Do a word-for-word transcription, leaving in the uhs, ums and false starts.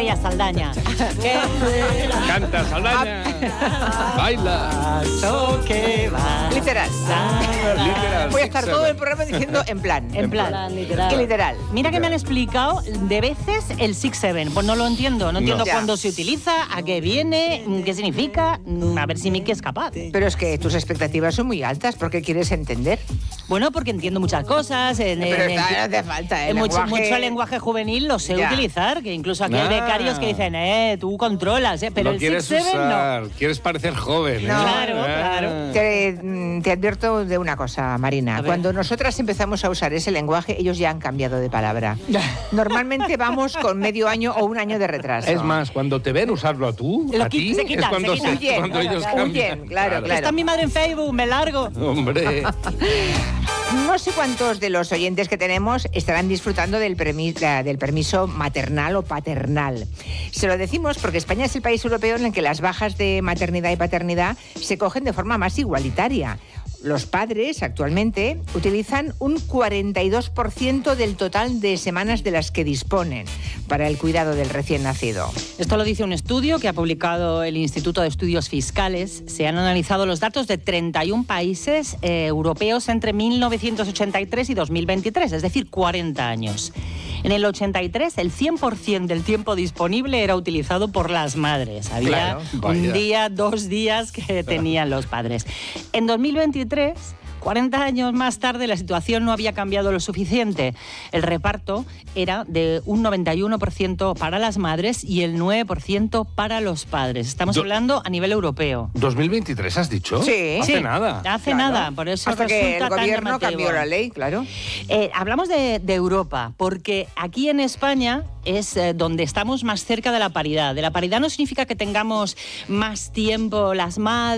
a Saldaña. Canta, Saldaña. Baila. Literal. Literal. Voy a estar todo el programa diciendo en plan. En plan, literal. Y literal. Mira que me han explicado de veces el six seven. Pues no lo entiendo. No entiendo No. cuándo se utiliza, a qué viene, qué significa. A ver si Miki es capaz. Pero es que tus expectativas son muy altas porque quieres entender. Bueno, porque entiendo muchas cosas. En, Pero en- está- no hace falta, ¿eh? en mucho, Lenguaje- mucho lenguaje juvenil lo sé Ya. utilizar. Que incluso aquí hay Ah. becarios que dicen, eh, tú controlas, eh, pero Lo el quieres six seven usar, no. quieres parecer joven. ¿eh? No. Claro, Ah. claro. Te, mm, te advierto de una cosa, Marina. A ver. Cuando nosotras empezamos a usar ese lenguaje, ellos ya han cambiado de palabra. Normalmente vamos con medio año o un año de retraso. Es más, cuando te ven usarlo a tú, Lo a qui- ti, se quitan, es cuando, se quitan. Huyen, cuando ellos claro, cambian. huyen, claro, claro. Está mi madre en Facebook, me largo. Hombre. No sé cuántos de los oyentes que tenemos estarán disfrutando del, permi- la- del permiso maternal o paternal. Se lo decimos porque España es el país europeo en el que las bajas de maternidad y paternidad se cogen de forma más igualitaria. Los padres actualmente utilizan un cuarenta y dos por ciento del total de semanas de las que disponen para el cuidado del recién nacido. Esto lo dice un estudio que ha publicado el Instituto de Estudios Fiscales. Se han analizado los datos de treinta y un países eh, europeos entre mil novecientos ochenta y tres y dos mil veintitrés, es decir, cuarenta años. En el ochenta y tres, el cien por ciento del tiempo disponible era utilizado por las madres. Había Claro, un vaya. día, dos días que tenían los padres. En dos mil veintitrés, cuarenta años más tarde, la situación no había cambiado lo suficiente. El reparto era de un noventa y uno por ciento para las madres y el nueve por ciento para los padres. Estamos Do- hablando a nivel europeo. ¿dos mil veintitrés has dicho? Sí. Hace Sí, nada. Hace Claro. nada, por eso Hasta que resulta el tan gobierno llamativo. cambió la ley, claro. Eh, hablamos de, de Europa, porque aquí en España es eh, donde estamos más cerca de la paridad. De la paridad no significa que tengamos más tiempo las madres,